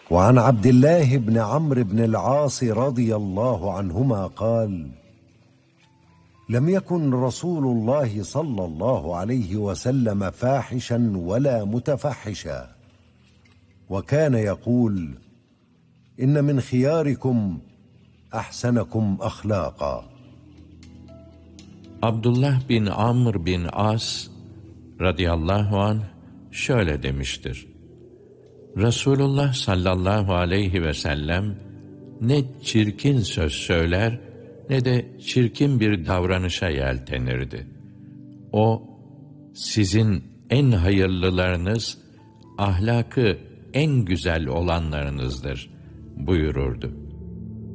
وعن عبد الله بن عمرو بن العاص رضي الله عنهما قال: لم يكن رسول الله صلى الله عليه وسلم فاحشا ولا متفحشا، وكان يقول: إن من خياركم أحسنكم أخلاقا. Abdullah bin Amr bin As radıyallahu anh şöyle demiştir: Resulullah sallallahu aleyhi ve sellem ne çirkin söz söyler ne de çirkin bir davranışa yeltenirdi. O, sizin en hayırlılarınız, ahlakı en güzel olanlarınızdır buyururdu.